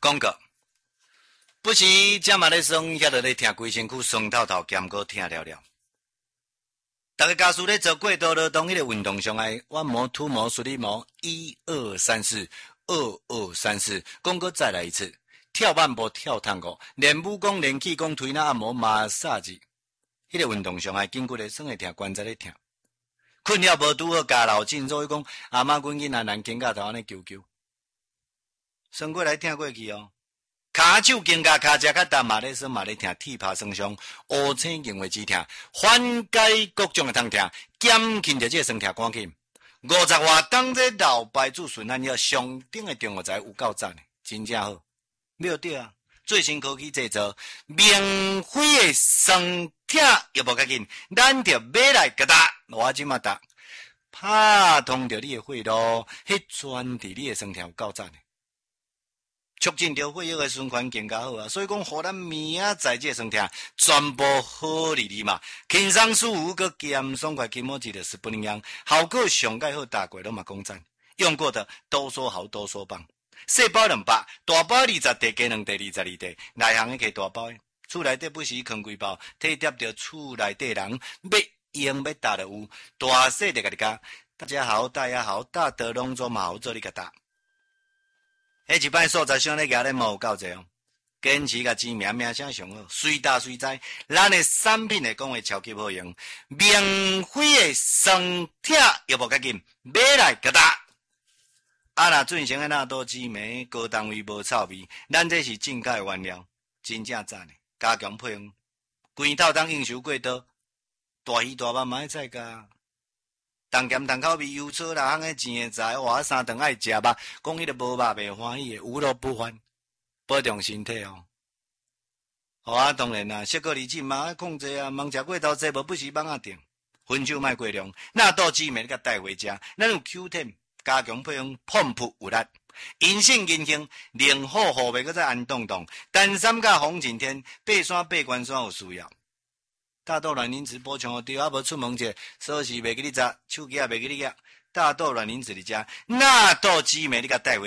广告。不是这嘛咧爽，遐落咧听规身躯酸透透，兼个听了了。大家家属咧做过度劳动迄个运动上来，弯模、凸模、水力模，1、2、3、4， 2、2、3、4，讲过再来一次。跳慢步、跳探戈，练武功、练气功、推拿按摩、马杀鸡，迄个运动上来，筋骨咧算会疼，关节咧疼。困了无拄好，家老进，所以讲阿妈阮囡仔难肩胛头安尼揪揪。算过来听过去哦。骹手肩胛骹只较重，嘛咧酸嘛咧疼，铁耙酸伤，乌青硬话止疼，缓解各种的痛疼，减轻着这个酸痛赶紧。50外当这老牌子顺安药上顶的中药材有够赞的，真正好。没有对啊，最新科技制作，免费的酸痛药无较紧，咱着买来给他，我即马打，拍通着你的血路，迄专治你的酸痛有够赞的。促进着血液的循环更加好啊，所以讲，互咱明仔载这酸痛全部好利利嘛，轻松舒服个咸爽快，筋膜肌的是不一样，效果上盖好，大鬼拢嘛讲赞，用过的都说好，都说棒。细包200，大包20袋，加2袋22袋，内行的摕大包的，厝内底不时藏几包，体贴着厝内底人，要用要搭就有，大细就甲你讲，大家好，大家好，大德拢做嘛好做你甲搭。迄一摆素材上咧举咧无够济哦，坚持甲知名名声上好，随搭随在，咱的产品会讲话超级好用，免费的酸痛又无较紧，买来甲搭。啊若进前的纳豆紫梅，高单位无臭味，咱这是正价的原料，真正赞的，加强配方，规套当应收过刀，大鱼大肉嘛爱再加。重咸重口味油醋啦，行个钱的财，活3顿爱食肉，讲迄个无肉袂欢喜的，有肉不欢，保重身体哦。好啊，当然啦，适可而止嘛，爱控制啊，忙食过头济，无不时放啊定，分酒莫过量，纳豆紫梅甲带回食，咱有 Q10 加强配方，碰扑有力，阴性阴性，灵好护卫，搁再安动动，单三甲红景天，爬山爬关山有需要。大豆卵磷脂补充好对，啊无出门者，锁匙袂记你砸，手机也袂记你夹，大豆卵磷脂你食，纳豆紫梅你甲带回。